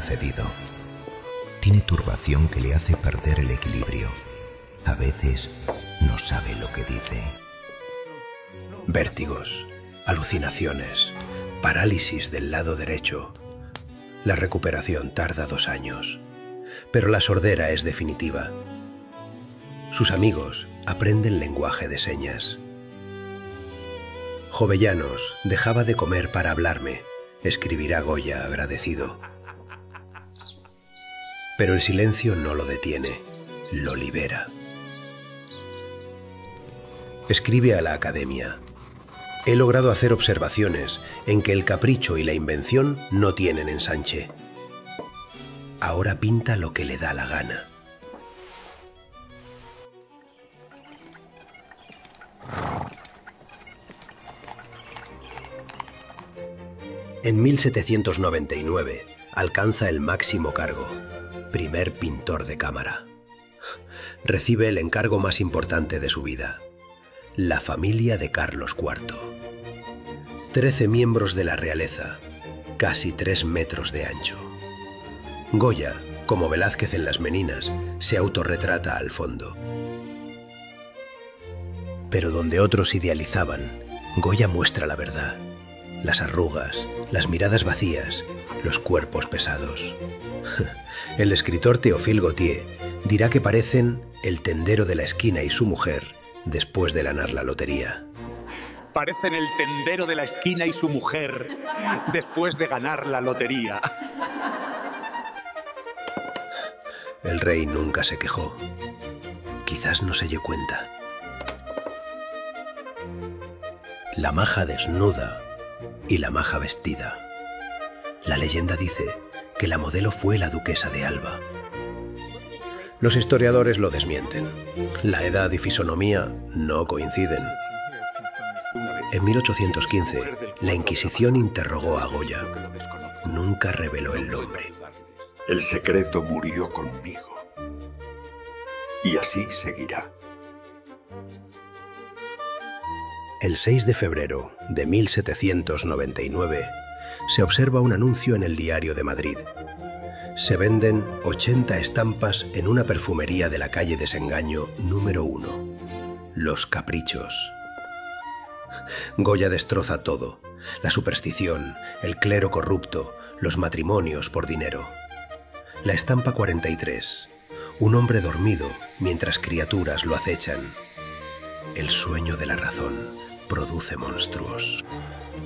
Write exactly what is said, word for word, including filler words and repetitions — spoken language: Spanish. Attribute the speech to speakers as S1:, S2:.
S1: sucedido. Tiene turbación que le hace perder el equilibrio. A veces no sabe lo que dice.
S2: Vértigos, alucinaciones, parálisis del lado derecho. La recuperación tarda dos años, pero la sordera es definitiva. Sus amigos aprenden lenguaje de señas. Jovellanos dejaba de comer para hablarme, escribirá Goya agradecido. Pero el silencio no lo detiene, lo libera. Escribe a la Academia. He logrado hacer observaciones en que el capricho y la invención no tienen ensanche. Ahora pinta lo que le da la gana. En mil setecientos noventa y nueve alcanza el máximo cargo, primer pintor de cámara. Recibe el encargo más importante de su vida, la familia de Carlos cuarto. Trece miembros de la realeza, casi tres metros de ancho. Goya, como Velázquez en Las Meninas, se autorretrata al fondo. Pero donde otros idealizaban, Goya muestra la verdad. Las arrugas, las miradas vacías, los cuerpos pesados. El escritor Théophile Gautier dirá que parecen el tendero de la esquina y su mujer después de ganar la lotería.
S3: Parecen el tendero de la esquina y su mujer después de ganar la lotería.
S2: El rey nunca se quejó. Quizás no se dio cuenta. La maja desnuda y la maja vestida. La leyenda dice que la modelo fue la duquesa de Alba. Los historiadores lo desmienten. La edad y fisonomía no coinciden. En mil ochocientos quince, la Inquisición interrogó a Goya. Nunca reveló el nombre.
S4: El secreto murió conmigo. Y así seguirá.
S2: El seis de febrero de mil setecientos noventa y nueve se observa un anuncio en el Diario de Madrid. Se venden ochenta estampas en una perfumería de la calle Desengaño número uno. Los Caprichos. Goya destroza todo: la superstición, el clero corrupto, los matrimonios por dinero. La estampa cuarenta y tres. Un hombre dormido mientras criaturas lo acechan. El sueño de la razón produce monstruos.